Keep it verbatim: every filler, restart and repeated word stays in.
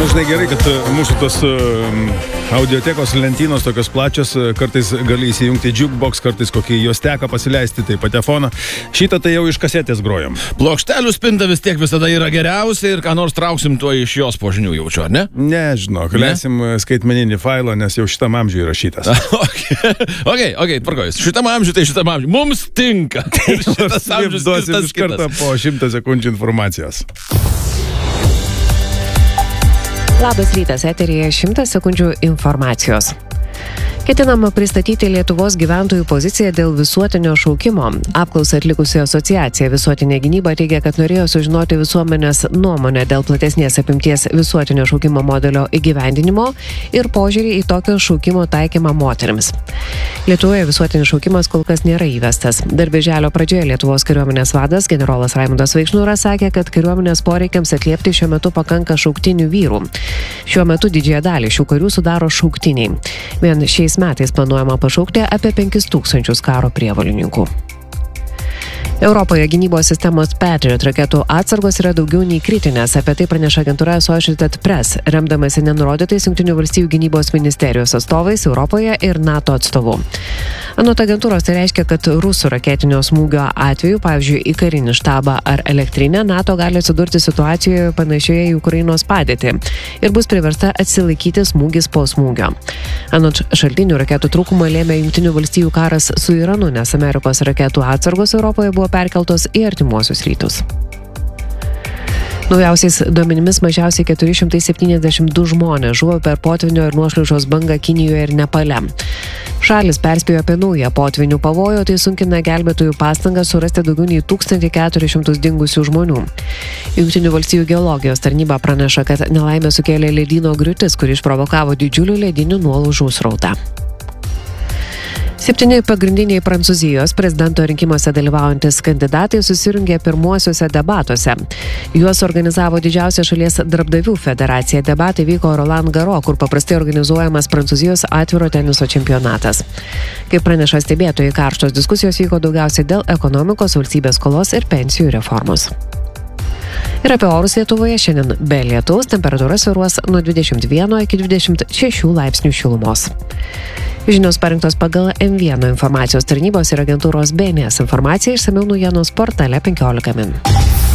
Na, žinai, gerai, kad mūsų tos audiotekos lentynos tokios plačios, kartais gali įsijungti jukebox, kartais kokį jos teką pasileisti, tai patefoną. Šitą tai jau iš kasetės grojam. Plokštelių spinta vis tiek visada yra geriausia ir ką nors trauksim tuo iš jos po žinių jaučiu, ar ne? Ne, žinok, leisim skaitmeninį failą, nes jau šitam amžiui įrašytas. Ok, ok, tvarkojus. Šitam amžiui, tai šitam amžiui. Mums tinka. Ir šitas amžius skirtas iš karto po šimtą sekundžių informacijos. Labas rytas, eteryje šimtas sekundžių informacijos. Ketinama pristatyti Lietuvos gyventojų poziciją dėl visuotinio šaukimo. Apklausą atlikusi asociacija Visuotinė gynyba teigia, kad norėjo sužinoti visuomenės nuomonę dėl platesnės apimties visuotinio šaukimo modelio įgyvendinimo ir požiūrį į tokio šaukimo taikymą moterims. Lietuvoje visuotinis šaukimas kol kas nėra įvestas. Dar birželio pradžioje Lietuvos kariuomenės vadas generolas Raimundas Vaikšnūras sakė, kad kariuomenės poreikiams atliepti šiuo metu pakanka šauktinių vyrų. Šiuo metu didžiąją dalį šių karių sudaro šauktiniai. Vien šiais metais planuojama pašaukti apie penkis tūkstančius karo prievolininkų. Europoje gynybos sistemos Patriot raketų atsargos yra daugiau nei kritinės. Apie tai praneša agentūra Associated Press, remdamasi nenurodytais Jungtinių valstijų gynybos ministerijos atstovais Europoje ir NATO atstovu. Anot agentūros tai reiškia, kad rusų raketinio smūgio atveju, pavyzdžiui, į karinį štabą ar elektrinę, NATO gali atsidurti situacijoje panašioje į Ukrainos padėtį ir bus priversta atsilaikyti smūgis po smūgio. Anot šaltinių, raketų trūkumą lėmė Jungtinių valstijų karas su Iranu, nes Amerikos raketų atsargos Europoje buvo perkeltos į artimuosius rytus. Naujausiais duomenimis mažiausiai keturi šimtai septyniasdešimt du žmonės žuvo per potvynio ir nuošliaužos bangą Kinijoje ir Nepale. Šalis perspėjo apie naują potvynių pavojų, tai sunkina gelbėtojų pastangas surasti daugiau nei tūkstantį keturis šimtus dingusių žmonių. Jungtinių valstijų geologijos tarnyba praneša, kad nelaimė sukėlė ledyno griūtis, kuri išprovokavo didžiulių ledinių nuolaužų srautą. Septyni pagrindiniai Prancūzijos prezidento rinkimuose dalyvaujantis kandidatai susirungė pirmuosiuose debatuose. Juos organizavo didžiausia šalies darbdavių federacija. Debatai vyko Roland Garros, kur paprastai organizuojamas Prancūzijos atviro teniso čempionatas. Kaip praneša stebėtojai, karštos diskusijos vyko daugiausiai dėl ekonomikos, valstybės skolos ir pensijų reformos. Ir apie orus Lietuvoje šiandien be lietaus, temperatūra svyruos nuo dvidešimt vieno iki dvidešimt šešių laipsnių šilumos. Žinios parinktos pagal M vienas informacijos tarnybos ir agentūros B N S informaciją, išsamiau naujienos portale penkiolika min.